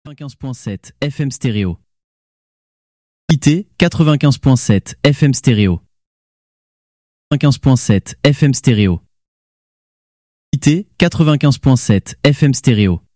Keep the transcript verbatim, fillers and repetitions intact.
quatre-vingt-quinze point sept F M stéréo. I T quatre-vingt-quinze point sept F M stéréo. quatre-vingt-quinze point sept F M stéréo. I T quatre-vingt-quinze point sept F M stéréo.